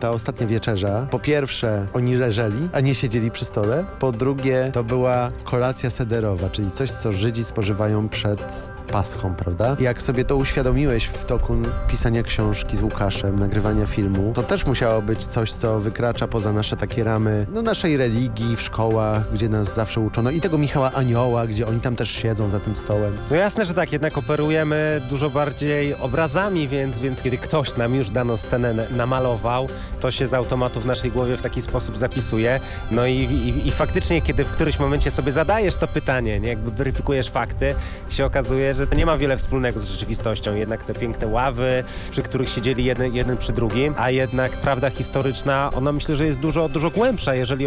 ta ostatnia wieczerza. Po pierwsze, oni leżeli, a nie siedzieli przy stole. Po drugie, to była kolacja sederowa, czyli coś, co Żydzi spożywają przed Paschą, prawda? I jak sobie to uświadomiłeś w toku pisania książki z Łukaszem, nagrywania filmu, to też musiało być coś, co wykracza poza nasze takie ramy, naszej religii w szkołach, gdzie nas zawsze uczono, i tego Michała Anioła, gdzie oni tam też siedzą za tym stołem. No jasne, że tak, jednak operujemy dużo bardziej obrazami, więc kiedy ktoś nam już daną scenę namalował, to się z automatu w naszej głowie w taki sposób zapisuje. No i faktycznie, kiedy w którymś momencie sobie zadajesz to pytanie, nie, jakby weryfikujesz fakty, się okazuje, że to nie ma wiele wspólnego z rzeczywistością. Jednak te piękne ławy, przy których siedzieli jeden przy drugim, a jednak prawda historyczna, ona myślę, że jest dużo głębsza, jeżeli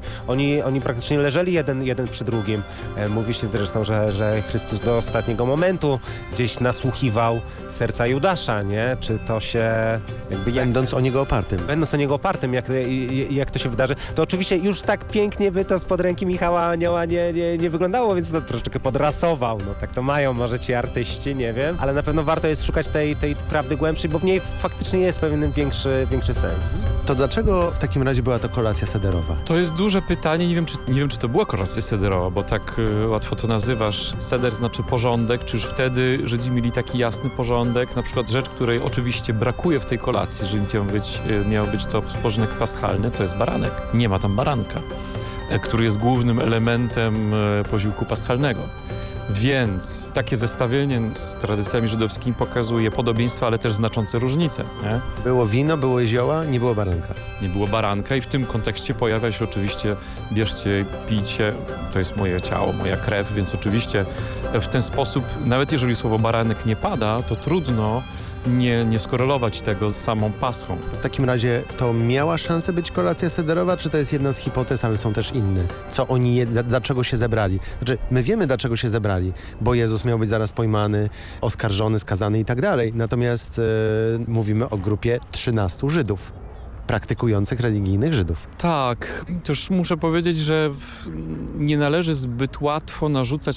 oni praktycznie leżeli jeden przy drugim. Mówi się zresztą, że Chrystus do ostatniego momentu gdzieś nasłuchiwał serca Judasza, nie? Czy to się jakby... Będąc o niego opartym. Będąc o niego opartym, jak to się wydarzy. To oczywiście już tak pięknie by to spod ręki Michała Anioła nie wyglądało, więc to troszeczkę podrasował. No tak to mają może ci artyści, nie wiem. Ale na pewno warto jest szukać tej prawdy głębszej, bo w niej faktycznie jest pewien większy sens. To dlaczego w takim razie była to kolacja sederowa? To jest duże pytanie, nie wiem, czy to była kolacja sederowa, bo tak łatwo to nazywasz. Seder znaczy porządek, czy już wtedy Żydzi mieli taki jasny porządek? Na przykład rzecz, której oczywiście brakuje w tej kolacji, że miał być to spożynek paschalny, to jest baranek. Nie ma tam baranka, który jest głównym elementem posiłku paschalnego. Więc takie zestawienie z tradycjami żydowskimi pokazuje podobieństwa, ale też znaczące różnice. Nie? Było wino, było zioła, nie było baranka. Nie było baranka i w tym kontekście pojawia się oczywiście bierzcie, pijcie, to jest moje ciało, moja krew, więc oczywiście w ten sposób, nawet jeżeli słowo baranek nie pada, to trudno nie skorelować tego z samą Paschą. W takim razie to miała szansę być kolacja sederowa, czy to jest jedna z hipotez, ale są też inne? Co oni dlaczego się zebrali? Znaczy, my wiemy, dlaczego się zebrali, bo Jezus miał być zaraz pojmany, oskarżony, skazany i tak dalej. Natomiast mówimy o grupie 13 Żydów, praktykujących religijnych Żydów. Tak, też muszę powiedzieć, że nie należy zbyt łatwo narzucać